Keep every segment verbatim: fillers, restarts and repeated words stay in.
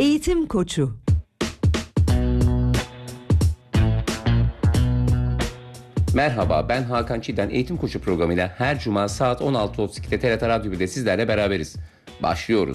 Eğitim Koçu. Merhaba, ben Hakan Çiğden. Eğitim Koçu programıyla her cuma saat on altı otuz ikide T R T Radyo bir'de sizlerle beraberiz. Başlıyoruz.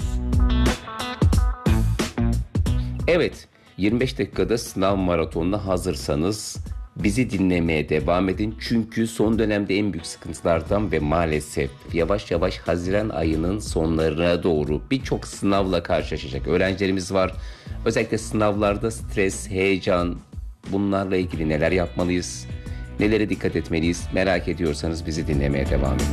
Evet, yirmi beş dakikada sınav maratonuna hazırsanız bizi dinlemeye devam edin. Çünkü son dönemde en büyük sıkıntılardan ve maalesef yavaş yavaş Haziran ayının sonlarına doğru birçok sınavla karşılaşacak öğrencilerimiz var. Özellikle sınavlarda stres, heyecan, bunlarla ilgili neler yapmalıyız? Nelere dikkat etmeliyiz? Merak ediyorsanız bizi dinlemeye devam edin.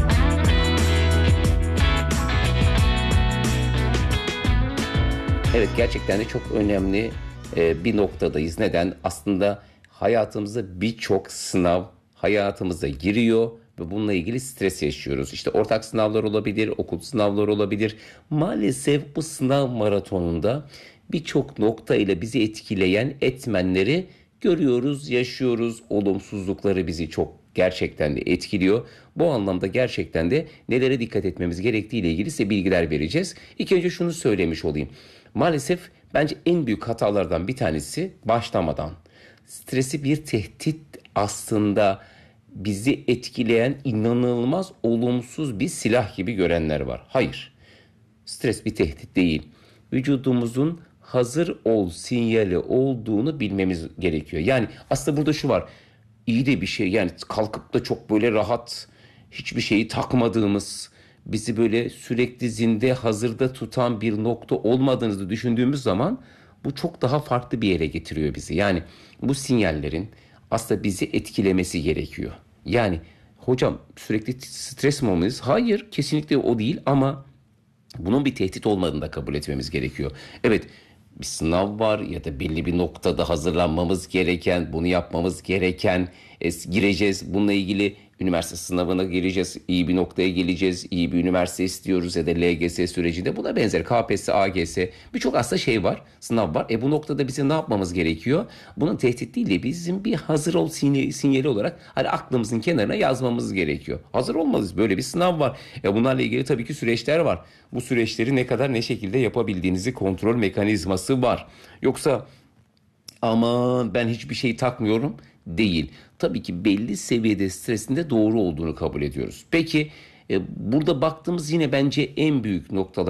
Evet, gerçekten de çok önemli bir noktadayız. Neden? Aslında hayatımızda birçok sınav hayatımıza giriyor ve bununla ilgili stres yaşıyoruz. İşte ortak sınavlar olabilir, okul sınavları olabilir. Maalesef bu sınav maratonunda birçok nokta ile bizi etkileyen etmenleri görüyoruz, yaşıyoruz. Olumsuzlukları bizi çok gerçekten de etkiliyor. Bu anlamda gerçekten de nelere dikkat etmemiz gerektiği ile ilgili size bilgiler vereceğiz. İlk önce şunu söylemiş olayım. Maalesef bence en büyük hatalardan bir tanesi başlamadan. Stresi bir tehdit, aslında bizi etkileyen inanılmaz olumsuz bir silah gibi görenler var. Hayır, stres bir tehdit değil. Vücudumuzun hazır ol sinyali olduğunu bilmemiz gerekiyor. Yani aslında burada şu var. İyi de bir şey, yani kalkıp da çok böyle rahat, hiçbir şeyi takmadığımız, bizi böyle sürekli zinde hazırda tutan bir nokta olmadığınızı düşündüğümüz zaman bu çok daha farklı bir yere getiriyor bizi. Yani bu sinyallerin aslında bizi etkilemesi gerekiyor. Yani hocam sürekli stres mi olmalıyız? Hayır, kesinlikle o değil, ama bunun bir tehdit olmadığını da kabul etmemiz gerekiyor. Evet, bir sınav var ya da belli bir noktada hazırlanmamız gereken, bunu yapmamız gereken, e, gireceğiz. Bununla ilgili üniversite sınavına gireceğiz, iyi bir noktaya geleceğiz, iyi bir üniversite istiyoruz ya da L G S sürecinde buna benzer K P S S, A G S, birçok aslında şey var, sınav var. E bu noktada bizim ne yapmamız gerekiyor? Bunun tehdit değil de bizim bir hazır ol sinyali, sinyali olarak hani aklımızın kenarına yazmamız gerekiyor. Hazır olmalıyız, böyle bir sınav var. E bunlarla ilgili tabii ki süreçler var. Bu süreçleri ne kadar ne şekilde yapabildiğinizi kontrol mekanizması var. Yoksa aman ben hiçbir şey takmıyorum değil. Tabii ki belli seviyede stresin de doğru olduğunu kabul ediyoruz. Peki e, burada baktığımız yine bence en büyük noktalar